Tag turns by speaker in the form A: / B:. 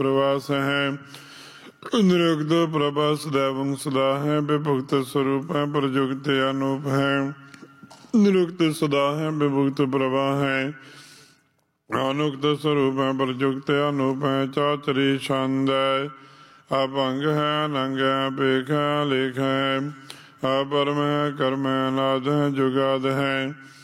A: प्रवास है। निरुक्त प्रभा सदैव सदा है। विभुक्त स्वरूप है, प्रयुक्त अनूप है। निरुक्त सदा है, विभुक्त प्रभा है। अनुक्त स्वरूप है, प्रयुक्त अनूप है। चाचरी छंद है, अपंग है, अनंग है, पेख है, लेख है। अपरम है, कर्म है, अनाद है, जुगाद है।